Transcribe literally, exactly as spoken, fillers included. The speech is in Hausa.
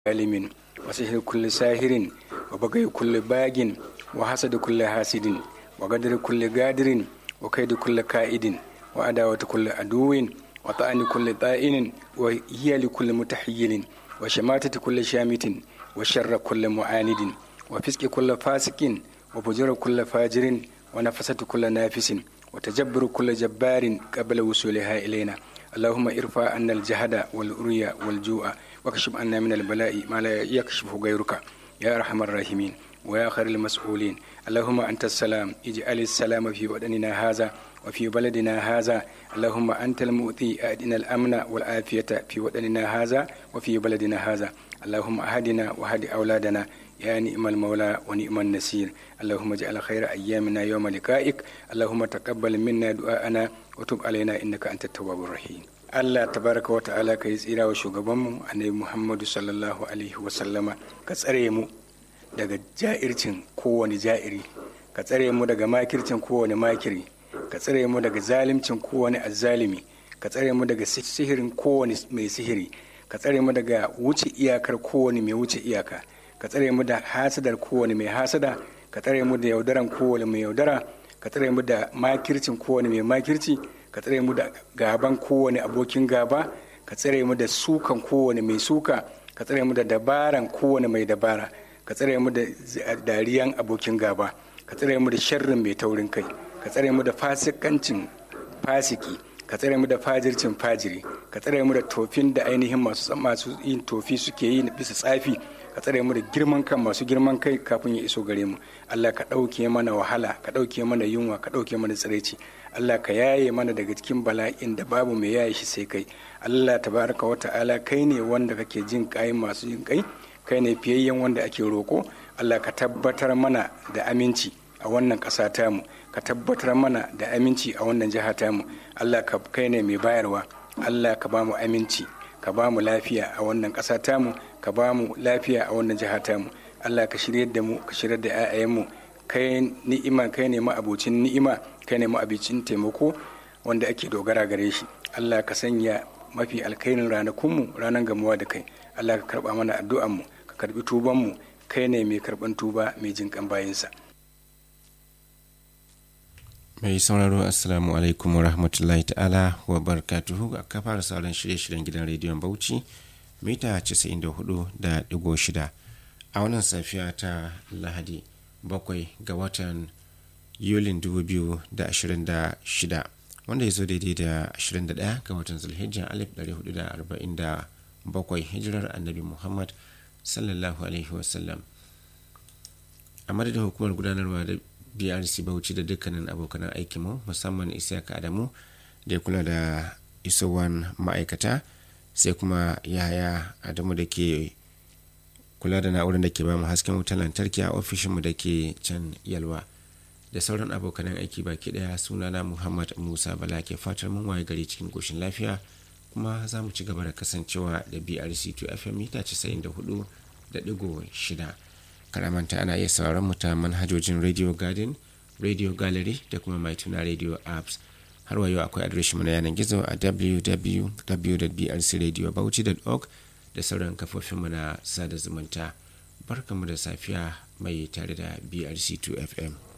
ظالم وسحر كل ساهر وبغي كل باغ وحسد كل حاسد وقدر كل قادر وكيد كل كائد وعداوة كل عدو وطعن كل طائن وهي لكل متحيل وشماتة كل شامت وشر كل معاند وفسق كل فاسق وفجر كل فاجر ونفسة كل نافس وتجبر كل جبار قبل وصولها إلينا. اللهم ارفع عنا الجهد والأريا والجوع واكشف عنا من البلاء ما لا يكشفه غيرك يا أرحم الراحمين ويا خير المسؤولين. اللهم أنت السلام اجعل السلام في وطننا هذا وفي بلدنا هذا. اللهم أنت المؤتي أدنا الأمن والعافية في وطننا هذا وفي بلدنا هذا. اللهم أهدنا وهد أولادنا يا نعم المولى ونعم النصير. اللهم اجعل خير أيامنا يوم لقائك. اللهم تقبل منا دعاءنا وتب علينا إنك أنت التواب الرحيم. Allah tabaraka wa ta'ala ka yi tsira wa shugabanmu annabi Muhammadu sallallahu alaihi wa sallama, ka tsare mu daga ja'ircin kowane ja'iri, ka tsare mu daga makircin kowane makiri, ka tsare mu daga zalimcin kowane azzalimi, ka tsare mu daga sihirin kowane mai sihiri, ka tsare mu daga wuce iyakar kowane mai wuce iyaka, ka tsare mu da hasadar kowane mai hasada, ka tsare mu da yaudaran kowane mai yaudara, ka tsare mu da makircin kowane mai makirci, ka tsare mu da gaban kowane abokin gaba, ka tsare mu da sukan kowane mai suka, ka tsare mu da dabaran kowane mai dabara, ka tsare mu da dariyan abokin gaba, ka tsare mu da sharrin mai taurin kai, ka tsare mu da fasikancin fasiki, ka tsare mu da fajircin fajiri, ka tsare mu da tofin da ainihin masu masu yin tofi suke yi bisa tsafi, ka tsare mu da girman kan masu girman kai kafin ya iso gare mu. Allah ka ɗauke mana wahala, ka ɗauke mana yunwa, ka ɗauke mana tsiraici. Allah ka yaye mana daga cikin bala'in da babu mai yaye shi sai kai. Allah tabaraka wa ta'ala kai ne wanda kake jin kai masu jin kai, kai ne fiyayyen wanda ake roko. Allah ka tabbatar mana da aminci a wannan ƙasa tamu, ka tabbatar mana da aminci a wannan jiha tamu. Allah ka kai ne mai bayarwa. Allah ka ba mu aminci, ka ba mu lafiya a wannan ƙasa tamu, ka ba mu lafiya a wannan jiha tamu. Allah ka shirye da mu, ka shirye da 'ya'yanmu. Kai ni'ima, kai ne ma'abocin ni'ima, kai ne ma'abicin taimako wanda ake dogara gare shi. Allah ka sanya mafi alkairin ranakunmu ranar gamuwa da kai. Allah ka karba mana addu'anmu, ka karbi tubanmu, kai ne mai karban tuba mai jinkan bayinsa. Mai sauraro assalamu alaikum wa rahmatullahi ta'ala wa barakatuhu. A kafar sauran shirye-shiryen gidan rediyon Bauchi mita casa'in da hudu da digo shida a wannan safiya ta Lahadi bakwai ga watan Yulin dubu biyu da ashirin da shida, wanda ya zo daidai da ashirin da ɗaya ga watan Zulhijja alif ɗari hudu da arba'in da bakwai hijirar annabi Muhammad sallallahu alaihi wasallam. A madadin hukumar gudanarwa da B R C Bauchi da dukkanin abokan aikinmu, musamman Isiyaka Adamu da ya kula da isowan ma'aikata, sai kuma Yahaya Adamu da ke kula da na'urar da ke bamu hasken wutar lantarki a ofishinmu da ke can Yalwa, da sauran abokanan aiki baki daya. Sunana Muhammad Musa Bala ke fatar mun waye gari cikin koshin lafiya, kuma za mu ci gaba da kasancewa da B R C two F M mita casa'in da hudu da digo shida. Karamanta ana iya sauraron mu ta manhajojin Radio Garden, Radio Gallery da kuma Mai Tuna Radio Apps. Har wayo akwai adireshin mu na yanar gizo a w w w dot b r c radio bauchi dot org da sauran kafofin mu na sada zumunta. Barkamu da safiya mai tare da B R C two F M.